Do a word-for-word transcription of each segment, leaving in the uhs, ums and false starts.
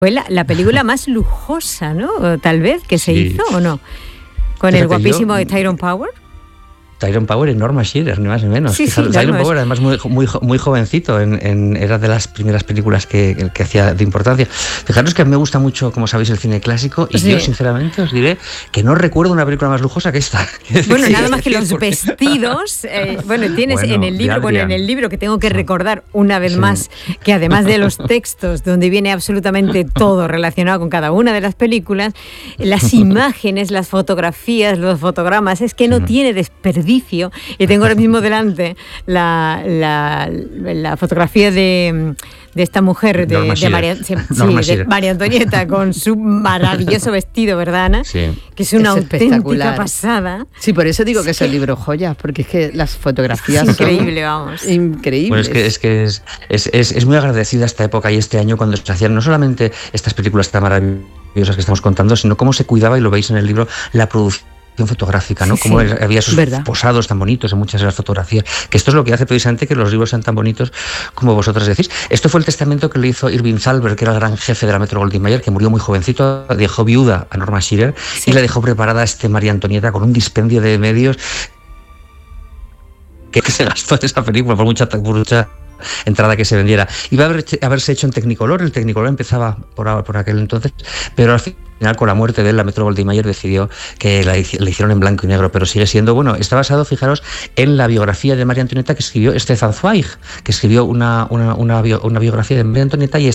Fue la, la película más lujosa, ¿no? Tal vez, que se Sí. hizo, ¿o no? Con Fíjate, el guapísimo yo- de Tyrone Power. Tyrone Power y Norma Shearer, ni más ni menos. Sí, sí, Fíjate, Norma Tyrone es- Power, además, muy, muy, muy jovencito, en, en- era de las primeras películas que, que hacía de importancia. Fijaros que a mí me gusta mucho, como sabéis, el cine clásico, y Sí. yo, sinceramente, os diré que no recuerdo una película más lujosa que esta. Bueno, nada más que Sí, los porque- vestidos. eh, bueno, tienes Bueno, en el libro, de bueno, en Adrian. el libro que tengo que recordar una vez Sí. más, que además de los textos, donde viene absolutamente todo relacionado con cada una de las películas, las imágenes, las fotografías, los fotogramas, es que no Sí. tiene desperdicio. Y tengo ahora mismo delante la, la, la fotografía de, de esta mujer, de, Norma de, Shearer. María, sí, Norma de Shearer. María Antonieta, con su maravilloso vestido, ¿verdad, Ana? Sí. Que es una Es auténtica espectacular. pasada. Sí, por eso digo que es el libro joya, porque es que las fotografías Es son increíble, vamos. increíbles. Bueno, es que, es, que es, es, es, es muy agradecida esta época y este año cuando se hacían no solamente estas películas tan maravillosas que estamos contando, sino cómo se cuidaba, y lo veis en el libro, la producción fotográfica, ¿no? Sí, Cómo sí. había esos ¿Verdad? posados tan bonitos en muchas de las fotografías, que esto es lo que hace precisamente que los libros sean tan bonitos como vosotros decís. Esto fue el testamento que le hizo Irving Thalberg, que era el gran jefe de la Metro-Goldwyn-Mayer, que murió muy jovencito, dejó viuda a Norma Shearer Sí. y le dejó preparada a este María Antonieta con un dispendio de medios que se gastó en esa película por mucha, por mucha entrada que se vendiera. Iba a haber, haberse hecho en Technicolor, el Technicolor empezaba por, por aquel entonces, pero al final, con la muerte de él, la Metro-Goldwyn-Mayer decidió que la, la hicieron en blanco y negro, pero sigue siendo, bueno, está basado, fijaros, en la biografía de María Antonieta que escribió Stefan Zweig, que escribió una, una, una, bio, una biografía de María Antonieta, y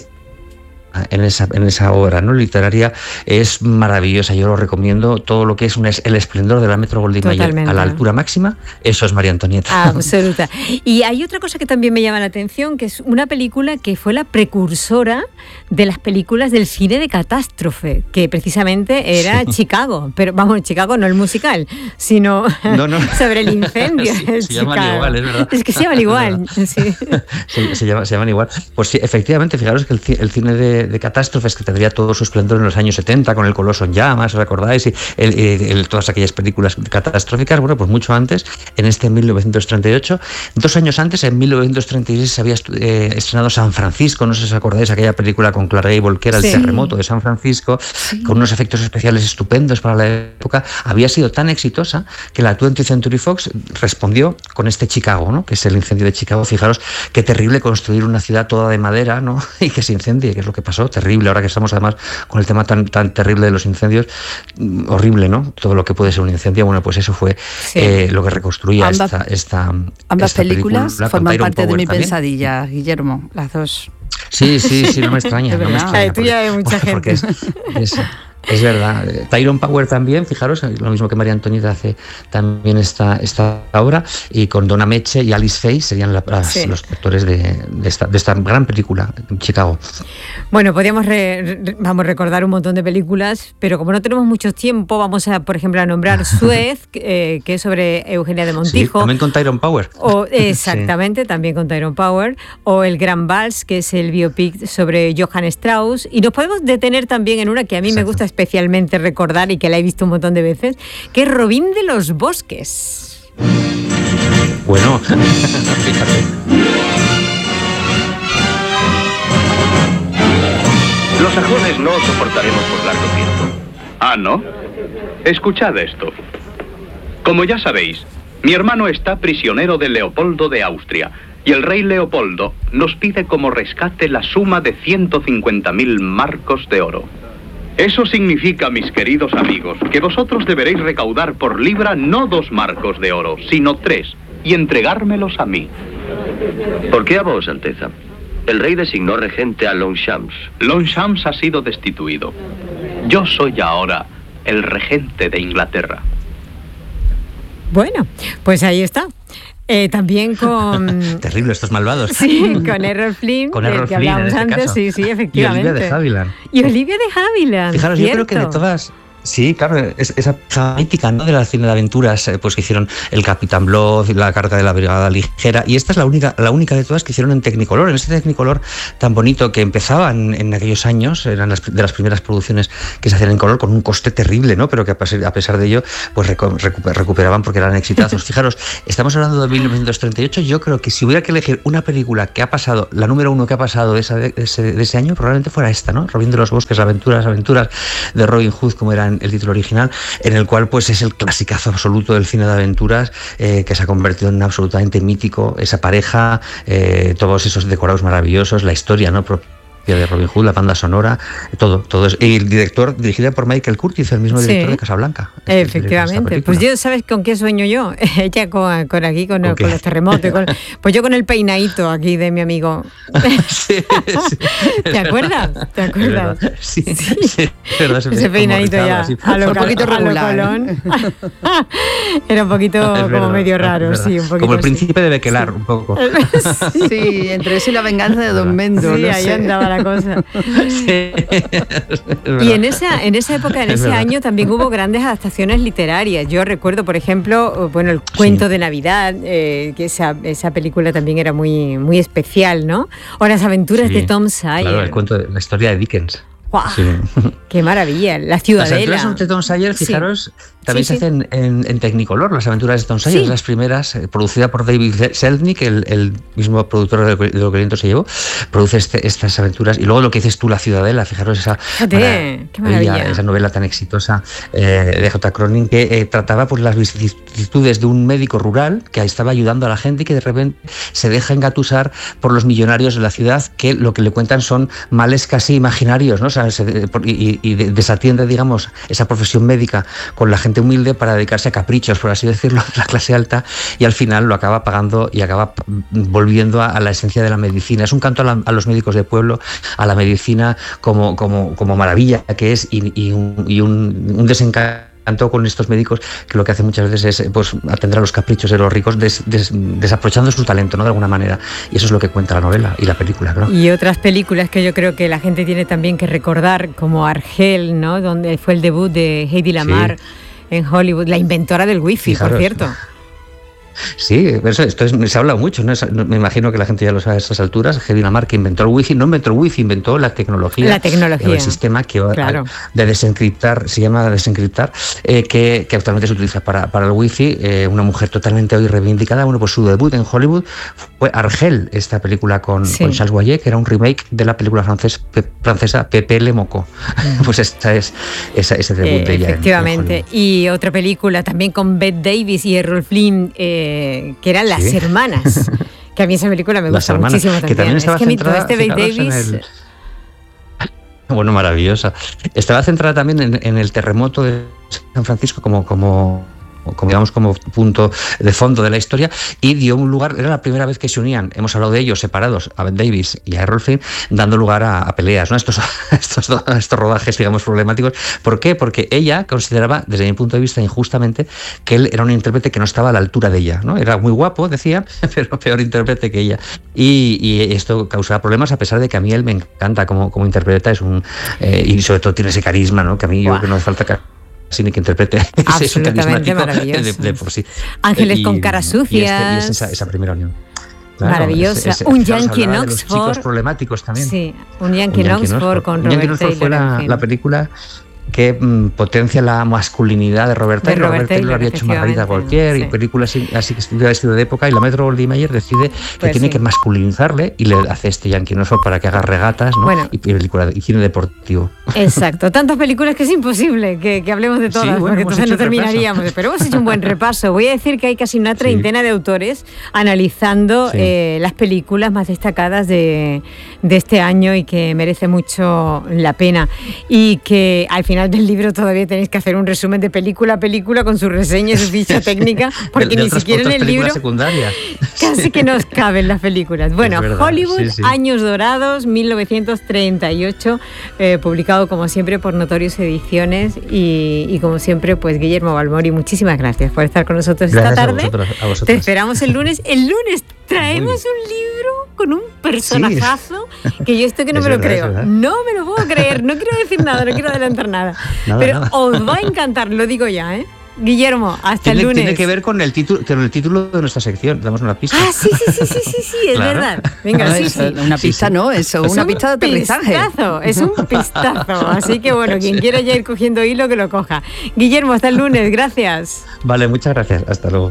en esa, en esa obra, ¿no?, literaria, es maravillosa. Yo lo recomiendo. Todo lo que es un, el esplendor de la Metro-Goldwyn-Mayer a la altura máxima, eso es María Antonieta. Absoluta. Y hay otra cosa que también me llama la atención, que es una película que fue la precursora de las películas del cine de catástrofe, que precisamente era sí. Chicago. Pero vamos, Chicago no el musical, sino no, no. sobre el incendio sí, de se Chicago. llaman igual, es verdad. Es que se llaman igual. Sí. se, se, llama, se llaman igual. Pues sí, efectivamente, fijaros que el, el cine de de catástrofes, que tendría todo su esplendor en los años setenta, con El Coloso en llamas, ¿os recordáis? Y el, el, el, todas aquellas películas catastróficas, bueno, pues mucho antes, en este mil novecientos treinta y ocho. Dos años antes, en mil novecientos treinta y seis, se había eh, estrenado San Francisco, no sé si os acordáis, aquella película con Clark Gable, que era sí. el terremoto de San Francisco, sí. con unos efectos especiales estupendos para la época. Había sido tan exitosa que la twentieth Century Fox respondió con este Chicago, ¿no?, que es el incendio de Chicago. Fijaros qué terrible construir una ciudad toda de madera, ¿no?, y que se incendie, que es lo que pasó. Terrible, ahora que estamos además con el tema tan, tan terrible de los incendios, horrible, ¿no? Todo lo que puede ser un incendio, bueno, pues eso fue sí. eh, lo que reconstruía ambas, esta, esta Ambas esta películas película, forman parte Power de mi también. pesadilla, Guillermo, las dos. Sí, sí, sí, no me extraña. no me extraña tú ya hay mucha gente. Porque es, es, es verdad. Tyrone Power también, fijaros, lo mismo que María Antonieta hace también esta, esta obra, y con Donna Meche y Alice Faye serían la, las, sí. los actores de, de, esta, de esta gran película, Chicago. Bueno, podríamos re, re, vamos a recordar un montón de películas, pero como no tenemos mucho tiempo, vamos a, por ejemplo, a nombrar Suez, eh, que es sobre Eugenia de Montijo. Sí, también con Tyrone Power. O, exactamente, sí. también con Tyrone Power. O El Gran Vals, que es el biopic sobre Johann Strauss. Y nos podemos detener también en una que a mí Exacto. me gusta especialmente recordar y que la he visto un montón de veces, que es Robin de los Bosques. Bueno, fíjate. Los sajones no soportaremos por largo tiempo. ¿Ah, no? Escuchad esto. Como ya sabéis, mi hermano está prisionero de Leopoldo de Austria, y el rey Leopoldo nos pide como rescate la suma de ciento cincuenta mil marcos de oro. Eso significa, mis queridos amigos, que vosotros deberéis recaudar por libra no dos marcos de oro, sino tres, y entregármelos a mí. ¿Por qué a vos, Alteza? El rey designó regente a Longchamps. Longchamps ha sido destituido. Yo soy ahora el regente de Inglaterra. Bueno, pues ahí está. Eh, también con... Terrible, estos malvados. Sí, con Errol Flynn, con Errol que Flynn, hablábamos en este antes, caso. sí, sí, efectivamente. Y Olivia de Havilland. Y Olivia de Havilland, Fijaros, ¿cierto? yo creo que de todas... Sí, claro, es, esa mítica, ¿no?, de la cine de aventuras, eh, pues que hicieron el Capitán Blood, la carga de la Brigada Ligera, y esta es la única, la única de todas que hicieron en Technicolor, en ese Technicolor tan bonito que empezaba en, en aquellos años, eran las, de las primeras producciones que se hacían en color con un coste terrible, ¿no?, pero que a pesar, a pesar de ello, pues recu- recuperaban porque eran exitazos. Fijaros, estamos hablando de mil novecientos treinta y ocho, yo creo que si hubiera que elegir una película que ha pasado, la número uno que ha pasado de, esa, de, ese, de ese año, probablemente fuera esta, ¿no?, Robin de los Bosques, aventuras, aventuras de Robin Hood, como era el título original, en el cual pues es el clasicazo absoluto del cine de aventuras, eh, que se ha convertido en absolutamente mítico, esa pareja, eh, todos esos decorados maravillosos, la historia, ¿no?, de Robin Hood, la banda sonora, todo, todo eso. Y el director, dirigida por Michael Curtiz, el mismo director sí. de Casablanca. Efectivamente. Pues yo, ¿sabes con qué sueño yo? Ella con, con aquí, con, ¿Con, el, con los terremotos. Con, pues yo con el peinadito aquí de mi amigo. Sí, sí, ¿Te acuerdas? ¿Te acuerdas? Sí, sí. sí verdad, ese peinadito ya. Así. A lo, un poquito regular. Colón. Era un poquito como verdad, medio raro, sí. Un poquito como el así. príncipe de Bequelar, sí. un poco. Sí. sí, entre eso y la venganza de Don Mendo. Sí, no ahí sé. andaba la cosa. Sí, y en esa, en esa época, en ese año, también hubo grandes adaptaciones literarias. Yo recuerdo, por ejemplo, bueno, el Cuento sí. de Navidad, eh, que esa, esa película también era muy, muy especial, ¿no? O Las aventuras sí, de Tom Sawyer. Claro, el cuento de la historia de Dickens. ¡Wow! Sí. ¡Qué maravilla! La Ciudadela. Las aventuras de Tom Sawyer, fijaros, sí. también sí, se sí. hacen en, en Technicolor, las aventuras de Tom Sawyer, sí. las primeras, eh, producida por David Selznick, el, el mismo productor de, de Lo que el viento se llevó, produce este, estas aventuras. Y luego lo que dices tú, La Ciudadela, fijaros esa, Fíjate, qué maravilla. esa novela tan exitosa eh, de J. Cronin, que eh, trataba pues, las vicisitudes de un médico rural que estaba ayudando a la gente y que de repente se deja engatusar por los millonarios de la ciudad, que lo que le cuentan son males casi imaginarios, ¿no? O sea, se, y, y desatiende, digamos, esa profesión médica con la gente humilde para dedicarse a caprichos, por así decirlo, de la clase alta, y al final lo acaba pagando y acaba volviendo a, a la esencia de la medicina. Es un canto a, la, a los médicos de pueblo, a la medicina como, como, como maravilla que es, y, y un, y un, un desencanto tanto con estos médicos que lo que hacen muchas veces es pues, atender a los caprichos de los ricos des, des, desaprovechando su talento, ¿no?, de alguna manera. Y eso es lo que cuenta la novela y la película, ¿no? Y otras películas que yo creo que la gente tiene también que recordar, como Argel, ¿no?, donde fue el debut de Hedy Lamarr sí. en Hollywood, la inventora del wifi, Fijaros, por cierto. Sí, eso, esto es, se ha hablado mucho, ¿no? Me imagino que la gente ya lo sabe a estas alturas. Hedy Lamarr, que inventó el wifi, no inventó el wifi, inventó la tecnología. La tecnología. El sistema que claro. de desencriptar, se llama desencriptar, eh, que, que actualmente se utiliza para, para el wifi. Eh, una mujer totalmente hoy reivindicada. Bueno, pues su debut en Hollywood fue Argel, esta película con, sí. con Charles Boyer, que era un remake de la película francés, pe, francesa Pepe Le Mocó. Mm. Pues esta es esa, ese debut eh, de ella. Efectivamente. En, en y otra película también con Bette Davis y Errol Flynn, eh, que eran Las ¿Sí? Hermanas, que a mí esa película me gusta hermanas, muchísimo también. Que también estaba es que centrada, este Bette Davis... El... Bueno, maravillosa. Estaba centrada también en, en el terremoto de San Francisco como... como como digamos como punto de fondo de la historia, y dio un lugar, era la primera vez que se unían, hemos hablado de ellos separados, a Bette Davis y a Errol Flynn, dando lugar a, a peleas, ¿no? Estos, estos, estos rodajes, digamos, problemáticos. ¿Por qué? Porque ella consideraba, desde mi punto de vista, injustamente, que él era un intérprete que no estaba a la altura de ella, ¿no? Era muy guapo, decía, pero peor intérprete que ella. Y, y esto causaba problemas, a pesar de que a mí él me encanta como, como interpreta, es un eh, y sobre todo tiene ese carisma, ¿no? Que a mí yo creo que no hace falta que Cine que interprete absolutamente maravilloso. De, de por sí. Ángeles y, con caras sucias. Y, este, y es esa, esa primera unión. Claro, maravillosa. Es, es, un Yankee en Oxford. Los chicos problemáticos también. Sí, un Yankee en Oxford con Robert Yankee Taylor. Fue la, la película que mm, potencia la masculinidad de Robert Taylor. Robert, Robert Taylor, Taylor había hecho Margarita Gautier sí. y películas así, así que de estilo de época, y la Metro Goldwyn Mayer decide que pues tiene sí. que masculinizarle y le hace este Yankee en Oxford para que haga regatas, ¿no? Bueno, y película y cine deportivo. Exacto, tantas películas que es imposible que, que hablemos de todas, sí, bueno, porque entonces no terminaríamos. Repaso. Pero hemos hecho un buen repaso. Voy a decir que hay casi una treintena sí. de autores analizando sí. eh, las películas más destacadas de, de este año y que merece mucho la pena. Y que al final del libro todavía tenéis que hacer un resumen de película a película con su reseña y su ficha técnica, porque de, de ni siquiera en el libro secundarias. casi que nos caben las películas. Bueno, verdad, Hollywood, sí, sí. Años Dorados, mil novecientos treinta y ocho, eh, publicado como siempre por Notorious Ediciones, y, y como siempre pues Guillermo Balmori, muchísimas gracias por estar con nosotros gracias esta tarde. A vosotros, a vosotros. Te esperamos el lunes. El lunes traemos un libro con un personajazo sí. que yo esto que no me lo verdad, creo. No me lo puedo creer, no quiero decir nada, no quiero adelantar nada. nada pero nada. Os va a encantar, lo digo ya, ¿eh? Guillermo, hasta tiene, el lunes. Tiene que ver con el título, con el título de nuestra sección. Damos una pista. Ah, sí, sí, sí, sí, sí, sí es claro. verdad. Venga, no, sí, eso, sí. Una pista sí, sí. no, eso, es una un pista de aterrizaje. Pistazo, es un pistazo. Así que bueno, quien quiera ya ir cogiendo hilo, que lo coja. Guillermo, hasta el lunes, gracias. Vale, muchas gracias. Hasta luego.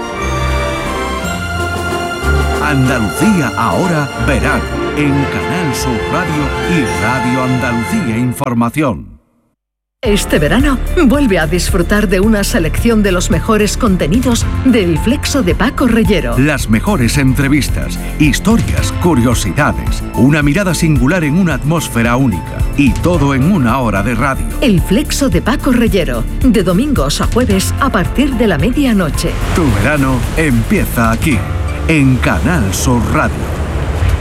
Andalucía ahora verano en Canal Sur Radio y Radio Andalucía Información. Este verano, vuelve a disfrutar de una selección de los mejores contenidos del Flexo de Paco Reyero. Las mejores entrevistas, historias, curiosidades, una mirada singular en una atmósfera única y todo en una hora de radio. El Flexo de Paco Reyero, de domingos a jueves a partir de la medianoche. Tu verano empieza aquí, en Canal Sur Radio.